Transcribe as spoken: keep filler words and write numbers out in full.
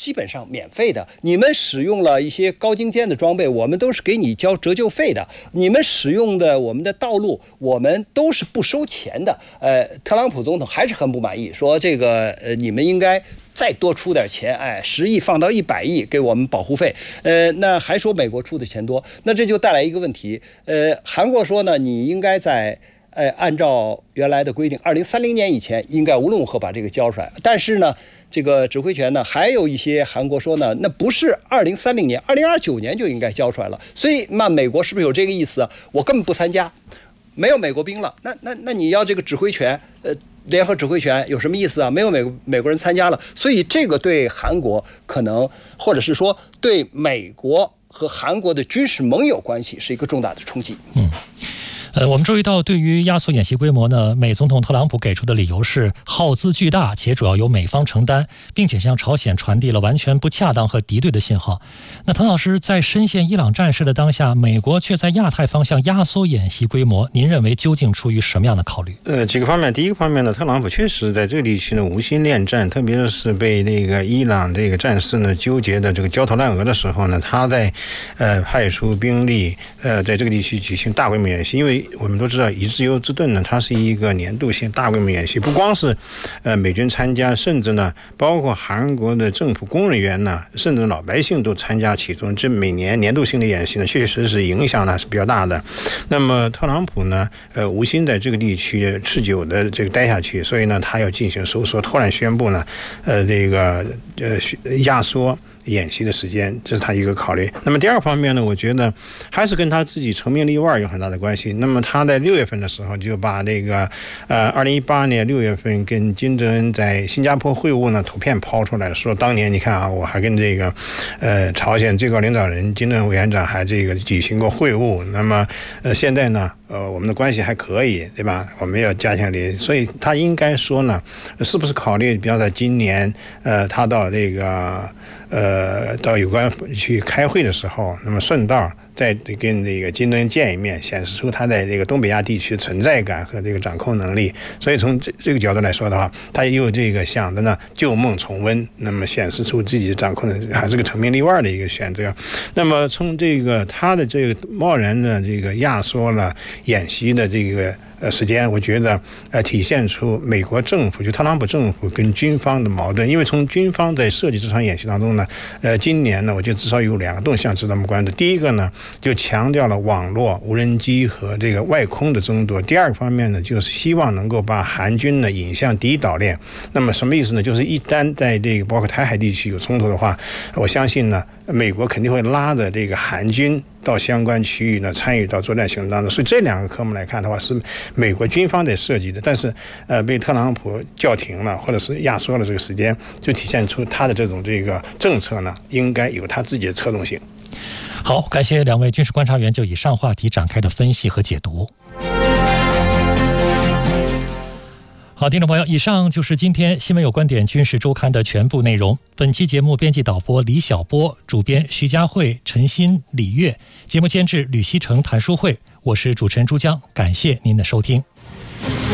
基本上免费的。你们使用了一些高精尖的装备，我们都是给你交折旧费的。你们使用的我们的道路，我们都是不收钱的。呃，特朗普总统还是很不满意，说这个呃，你们应该再多出点钱，哎，十亿放到一百亿给我们保护费。呃，那还说美国出的钱多，那这就带来一个问题。呃，韩国说呢，你应该在。呃，按照原来的规定，二零三零年以前应该无论如何把这个交出来。但是呢，这个指挥权呢，还有一些韩国说呢，那不是二零三零年，二零二九年就应该交出来了。所以，那美国是不是有这个意思啊？我根本不参加，没有美国兵了，那那那你要这个指挥权，呃，联合指挥权有什么意思啊？没有美美国人参加了，所以这个对韩国可能，或者是说对美国和韩国的军事盟友关系是一个重大的冲击。 嗯。呃，我们注意到，对于压缩演习规模呢，美总统特朗普给出的理由是耗资巨大，且主要由美方承担，并且向朝鲜传递了完全不恰当和敌对的信号。那滕老师，在深陷伊朗战事的当下，美国却在亚太方向压缩演习规模，您认为究竟出于什么样的考虑？ 呃，几个方面。第一个方面呢，特朗普确实在这个地区呢无心恋战，特别是被那个伊朗这个战事呢纠结的这个焦头烂额的时候呢，他在呃派出兵力呃在这个地区举行大规模演习，因为我们都知道以自由之盾呢，它是一个年度性大规模演习，不光是呃美军参加，甚至呢包括韩国的政府工人员呢，甚至老百姓都参加其中。这每年年度性的演习呢，确实是影响呢是比较大的。那么特朗普呢，呃无心在这个地区持久的这个待下去，所以呢他要进行收缩，突然宣布呢，呃这个呃压缩演习的时间，这是他一个考虑。那么第二方面呢，我觉得还是跟他自己成名立万有很大的关系。那么他在六月份的时候就把这个呃二零一八年六月份跟金正恩在新加坡会晤呢图片抛出来了，说当年你看啊，我还跟这个呃朝鲜最高领导人金正恩委员长还这个举行过会晤。那么呃现在呢呃我们的关系还可以，对吧？我们要加强联系，所以他应该说呢，是不是考虑比方在今年呃他到这个呃，到有关去开会的时候，那么顺道再跟这个金正恩见一面，显示出他在这个东北亚地区存在感和这个掌控能力。所以从这这个角度来说的话，他也有这个想的呢旧梦重温，那么显示出自己的掌控能力，还是个成名立万的一个选择。那么从这个他的这个贸然的这个压缩了演习的这个呃时间，我觉得呃体现出美国政府就特朗普政府跟军方的矛盾。因为从军方在设计这场演习当中呢，呃今年呢我觉得至少有两个动向值得我们关注。第一个呢就强调了网络、无人机和这个外空的争夺。第二个方面呢，就是希望能够把韩军呢引向第一岛链。那么什么意思呢？就是一旦在这个包括台海地区有冲突的话，我相信呢，美国肯定会拉着这个韩军到相关区域呢参与到作战行动当中。所以这两个科目来看的话，是美国军方在设计的，但是呃被特朗普叫停了，或者是压缩了这个时间，就体现出他的这种这个政策呢，应该有他自己的侧重性。 好，感谢两位军事观察员就以上话题展开的分析和解读。好，听众朋友，以上就是今天新闻有观点军事周刊的全部内容。本期节目编辑导播李晓波，主编徐佳慧、陈鑫、李月，节目监制吕希成、谭淑慧，我是主持人朱江，感谢您的收听。